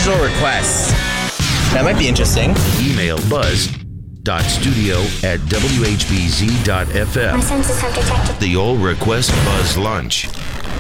digital requests. That might be interesting. Email buzz.studio@whbz.fm. My senses have detected. The All Request Buzz Lunch.